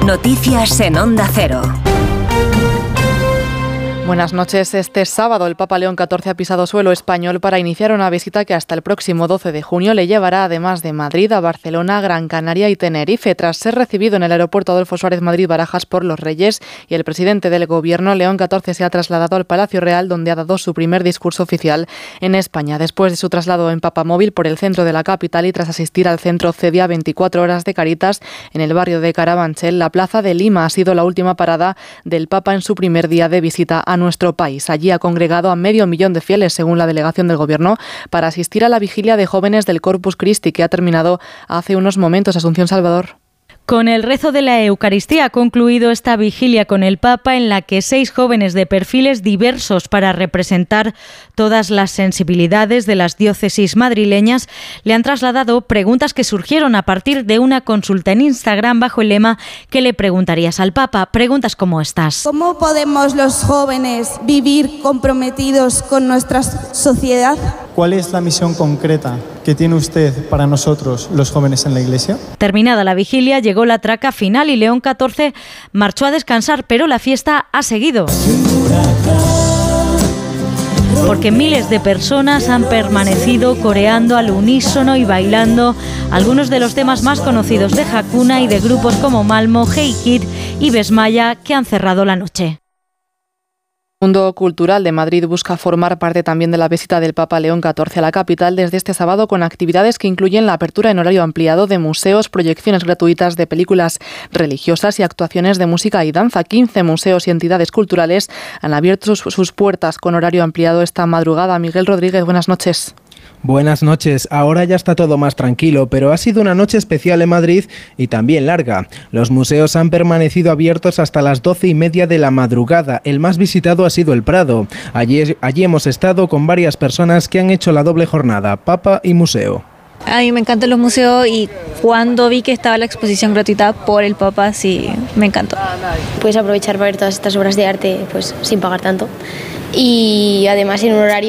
Noticias en Onda Cero. Buenas noches. Este sábado el Papa León XIV ha pisado suelo español para iniciar una visita que hasta el próximo 12 de junio le llevará, además de Madrid, a Barcelona, Gran Canaria y Tenerife. Tras ser recibido en el aeropuerto Adolfo Suárez Madrid-Barajas por los Reyes y el presidente del Gobierno, León XIV se ha trasladado al Palacio Real, donde ha dado su primer discurso oficial en España. Después de su traslado en papamóvil por el centro de la capital y tras asistir al centro CEDIA 24 horas de Caritas en el barrio de Carabanchel, la Plaza de Lima ha sido la última parada del Papa en su primer día de visita a nuestro país. Allí ha congregado a 500.000 de fieles, según la delegación del Gobierno, para asistir a la vigilia de jóvenes del Corpus Christi, que ha terminado hace unos momentos. Asunción Salvador. Con el rezo de la Eucaristía ha concluido esta vigilia con el Papa, en la que 6 jóvenes de perfiles diversos para representar todas las sensibilidades de las diócesis madrileñas le han trasladado preguntas que surgieron a partir de una consulta en Instagram bajo el lema ¿qué le preguntarías al Papa? Preguntas como estas. ¿Cómo podemos los jóvenes vivir comprometidos con nuestra sociedad? ¿Cuál es la misión concreta que tiene usted para nosotros, los jóvenes en la Iglesia? Terminada la vigilia, llegó la traca final y León XIV marchó a descansar, pero la fiesta ha seguido. Porque miles de personas han permanecido coreando al unísono y bailando algunos de los temas más conocidos de Hakuna y de grupos como Malmo, Hey Kid y Besmaya, que han cerrado la noche. El Mundo Cultural de Madrid busca formar parte también de la visita del Papa León XIV a la capital desde este sábado, con actividades que incluyen la apertura en horario ampliado de museos, proyecciones gratuitas de películas religiosas y actuaciones de música y danza. 15 museos y entidades culturales han abierto sus puertas con horario ampliado esta madrugada. Miguel Rodríguez, buenas noches. Buenas noches. Ahora ya está todo más tranquilo, pero ha sido una noche especial en Madrid y también larga. Los museos han permanecido abiertos hasta las 12:30 de la madrugada. El más visitado ha sido el Prado. Allí hemos estado con varias personas que han hecho la doble jornada, Papa y museo. A mí me encantan los museos y cuando vi que estaba la exposición gratuita por el Papa, sí, me encantó. Puedes aprovechar para ver todas estas obras de arte pues sin pagar tanto y además en un horario